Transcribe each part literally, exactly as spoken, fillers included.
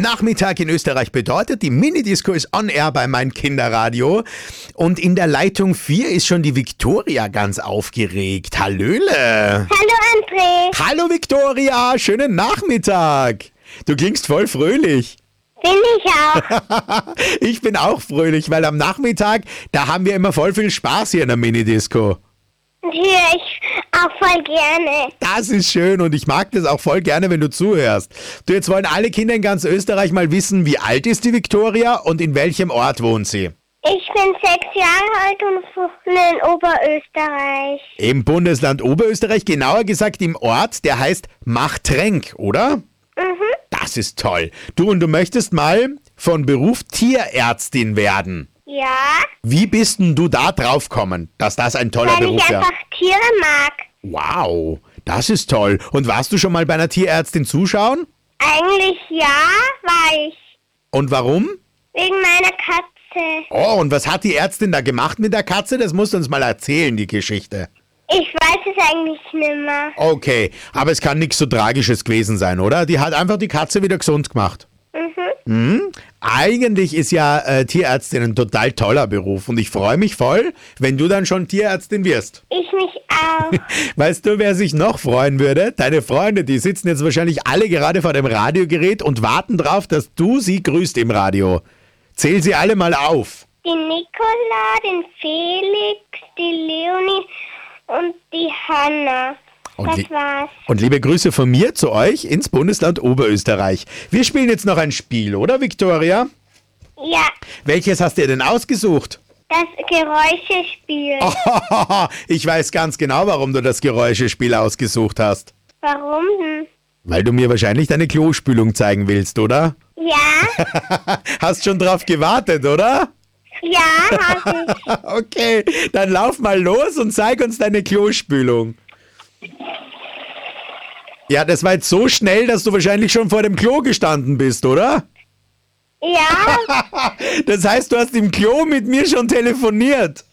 Nachmittag in Österreich bedeutet, die Minidisco ist on air bei Mein Kinderradio. Und in der Leitung vier ist schon die Viktoria ganz aufgeregt. Hallöle! Hallo André! Hallo Viktoria, schönen Nachmittag! Du klingst voll fröhlich. Bin ich auch. Ich bin auch fröhlich, weil am Nachmittag, da haben wir immer voll viel Spaß hier in der Minidisco. Und höre ich auch voll gerne. Das ist schön und ich mag das auch voll gerne, wenn du zuhörst. Du, jetzt wollen alle Kinder in ganz Österreich mal wissen, wie alt ist die Viktoria und in welchem Ort wohnt sie? Ich bin sechs Jahre alt und wohne in Oberösterreich. Im Bundesland Oberösterreich, genauer gesagt im Ort, der heißt Machtrenk, oder? Mhm. Das ist toll. Du, und du möchtest mal von Beruf Tierärztin werden. Ja, Wie bist denn du da drauf gekommen, dass das ein toller weil Beruf ich wäre? einfach Tiere mag. Wow, das ist toll. Und warst du schon mal bei einer Tierärztin zuschauen? Eigentlich ja, war ich. Und warum? Wegen meiner Katze. Oh, und was hat die Ärztin da gemacht mit der Katze? Das musst du uns mal erzählen, die Geschichte. Ich weiß es eigentlich nicht mehr. Okay, aber es kann nichts so Tragisches gewesen sein, oder? Die hat einfach die Katze wieder gesund gemacht. Mhm. Hm? Eigentlich ist ja äh, Tierärztin ein total toller Beruf und ich freue mich voll, wenn du dann schon Tierärztin wirst. Ich mich auch. Weißt du, wer sich noch freuen würde? Deine Freunde, die sitzen jetzt wahrscheinlich alle gerade vor dem Radiogerät und warten drauf, dass du sie grüßt im Radio. Zähl sie alle mal auf. Die Nicola, den Felix, die Leonie und die Hanna. Und Das li- war's. Und liebe Grüße von mir zu euch ins Bundesland Oberösterreich. Wir spielen jetzt noch ein Spiel, oder Viktoria? Ja, Welches hast du denn ausgesucht? das Geräuschespiel. Oh, ich weiß ganz genau, warum du das Geräuschespiel ausgesucht hast. Warum denn? Weil du mir wahrscheinlich deine Klospülung zeigen willst, oder? Ja, Hast schon drauf gewartet, oder? ja, hab ich. Okay, dann lauf mal los und zeig uns deine Klospülung. Ja, das war jetzt so schnell, dass du wahrscheinlich schon vor dem Klo gestanden bist, oder? Ja, Das heißt, du hast im Klo mit mir schon telefoniert.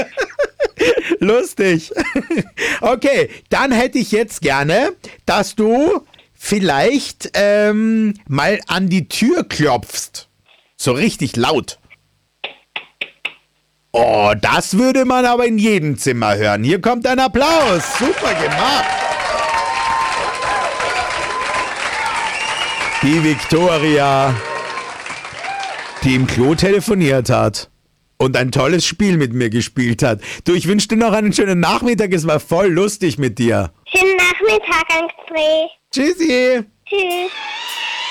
Lustig. Okay, dann hätte ich jetzt gerne, dass du vielleicht ähm, mal an die Tür klopfst. So richtig laut. Oh, das würde man aber in jedem Zimmer hören. Hier kommt ein Applaus. Super gemacht. Die Viktoria, die im Klo telefoniert hat und ein tolles Spiel mit mir gespielt hat. Du, ich wünsche dir noch einen schönen Nachmittag. Es war voll lustig mit dir. schönen Nachmittag, André. Tschüssi. Tschüss.